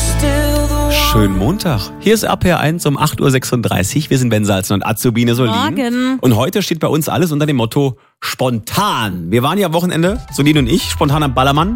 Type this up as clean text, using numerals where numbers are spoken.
Schönen Montag. Hier ist RPR1 um 8.36 Uhr. Wir sind Ben Salzen und Azubine Solin. Morgen. Und heute steht bei uns alles unter dem Motto spontan. Wir waren ja am Wochenende, Solin und ich, spontan am Ballermann.